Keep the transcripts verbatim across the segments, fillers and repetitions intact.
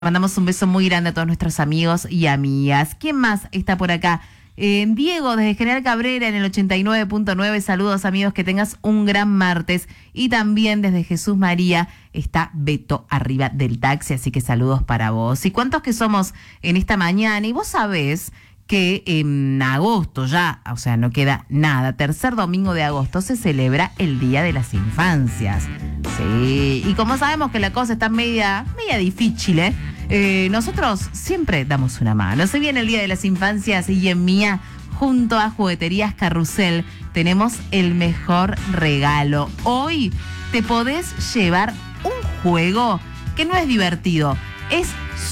Mandamos un beso muy grande a todos nuestros amigos y amigas. ¿Quién más está por acá? Eh, Diego, desde General Cabrera, en el ochenta y nueve punto nueve. Saludos, amigos, que tengas un gran martes. Y también desde Jesús María está Beto arriba del taxi, así que saludos para vos. ¿Y cuántos que somos en esta mañana? Y vos sabés que en agosto ya, o sea, no queda nada, tercer domingo de agosto se celebra el Día de las Infancias. Sí, y como sabemos que la cosa está media, media difícil, ¿eh? Eh, nosotros siempre damos una mano. Se viene el Día de las Infancias y en Mía, junto a Jugueterías Carrusel, tenemos el mejor regalo. Hoy te podés llevar un juego que no es divertido, es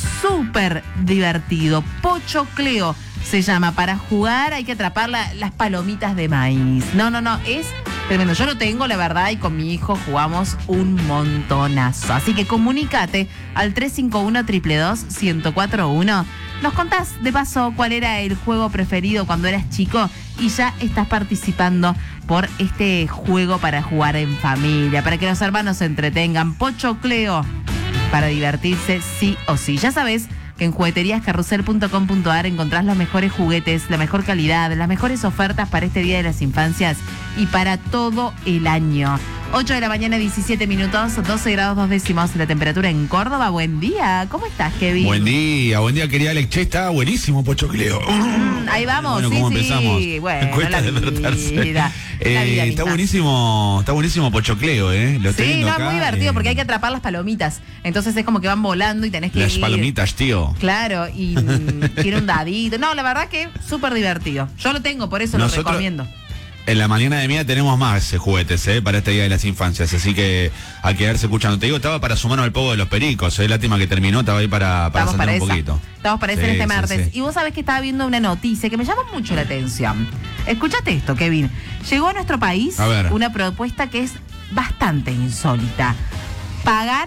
súper divertido. Pochocleo se llama. Para jugar hay que atrapar la, las palomitas de maíz. No, no, no, es tremendo. Yo lo tengo, la verdad, y con mi hijo jugamos un montonazo. Así que comunícate al tres cinco uno, dos dos dos, uno cero cuatro uno. Nos contás, de paso, cuál era el juego preferido cuando eras chico y ya estás participando por este juego para jugar en familia, para que los hermanos se entretengan. Pochocleo, para divertirse sí o sí. Ya sabes que en jugueterías carrusel punto com punto a r encontrás los mejores juguetes, la mejor calidad, las mejores ofertas para este Día de las Infancias y para todo el año. ocho de la mañana, diecisiete minutos, doce grados dos décimos la temperatura en Córdoba. Buen día, ¿cómo estás, Kevin? Buen día, buen día, querida Alex. Che, está buenísimo, Pochocleo. Mm, ahí vamos, bueno, sí, ¿cómo sí. empezamos? Bueno, cuesta la despertarse. vida, eh, la vida está misma. buenísimo, está buenísimo Pochocleo, ¿eh? Lo estoy Sí, viendo no, acá, es muy divertido eh, porque hay que atrapar las palomitas. Entonces es como que van volando y tenés que Las ir. palomitas, tío. Claro, y mm, tiene un dadito. No, la verdad que súper divertido. Yo lo tengo, por eso Nosotros- lo recomiendo. En la mañana de Mía tenemos más eh, juguetes, ¿eh? Para este Día de las Infancias, así que a quedarse escuchando. Te digo, estaba para sumarnos al pogo de los pericos, ¿eh? Lástima que terminó, estaba ahí para, para Estamos saltar para un esa. poquito. Estamos para esa Sí, en este sí, martes. sí. Y vos sabés que estaba viendo una noticia que me llamó mucho la atención. Escúchate esto, Kevin. Llegó a nuestro país A ver. una propuesta que es bastante insólita. Pagar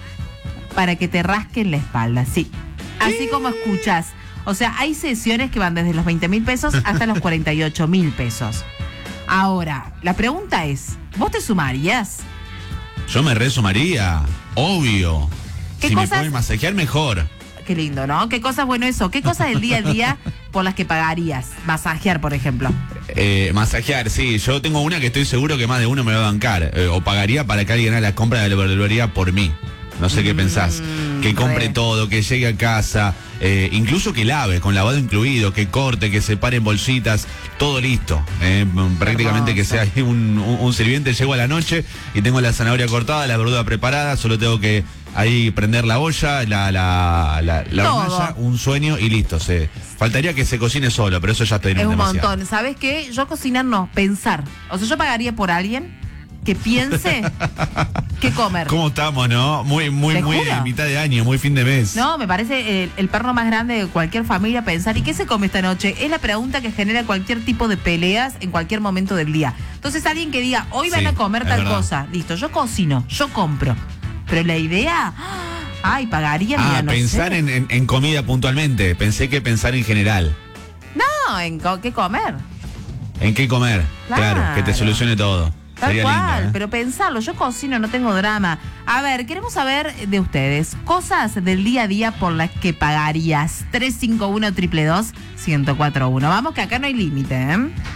para que te rasquen la espalda, sí. Así como escuchás. O sea, hay sesiones que van desde los veinte mil pesos hasta los cuarenta y ocho mil pesos. Ahora, la pregunta es, ¿vos te sumarías? Yo me resumaría, obvio. ¿Qué Si me cosas- pueden masajear, mejor. Qué lindo, ¿no? ¿Qué cosas, bueno eso? ¿Qué cosas del día a día por las que pagarías? Masajear, por ejemplo. Eh, masajear, sí. Yo tengo una que estoy seguro que más de uno me va a bancar. Eh, o pagaría para que alguien haga la compra de la verdulería por mí. No sé qué pensás. Que compre re. todo, que llegue a casa, eh, incluso que lave, con lavado incluido, que corte, que separe en bolsitas, todo listo. Eh, prácticamente que sea ahí un, un, un sirviente. Llego a la noche y tengo la zanahoria cortada, la verdura preparada, solo tengo que ahí prender la olla, la, la, la, la Todo. hornalla, un sueño y listo. Se, faltaría que se cocine solo, pero eso ya estoy Es un demasiado. montón. ¿Sabes qué? Yo cocinar no, pensar. O sea, yo pagaría por alguien que piense qué comer. ¿Cómo estamos, no? Muy, muy, ¿Te muy juro? mitad de año, muy fin de mes. No, me parece el, el perno más grande de cualquier familia pensar. ¿Y qué se come esta noche? Es la pregunta que genera cualquier tipo de peleas en cualquier momento del día. Entonces alguien que diga, hoy van Sí, a comer es tal verdad. cosa. Listo, yo cocino, yo compro. Pero la idea, ay, pagaría, Ah, mira, no pensar sé. en, en, en comida puntualmente. Pensé que pensar en general. No, en co- qué comer. ¿En qué comer? Claro. Claro, que te solucione todo. Tal Sería cual, lindo, ¿eh? pero pensarlo, yo cocino, no tengo drama. A ver, queremos saber de ustedes, cosas del día a día por las que pagarías. tres cinco uno, dos dos dos, uno cero cuatro uno. Vamos que acá no hay límite, ¿eh?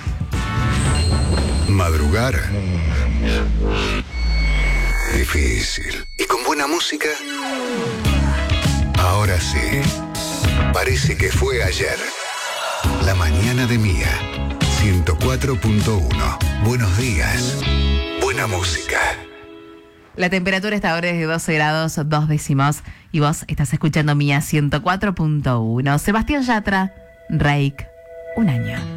Madrugar. Difícil. ¿Y con buena música? Ahora sí. Parece que fue ayer. La mañana de Mía. ciento cuatro punto uno. Buenos días. Buena música. La temperatura está ahora es de doce grados, dos décimos. Y vos estás escuchando Mía ciento cuatro punto uno. Sebastián Yatra, Reik, un año.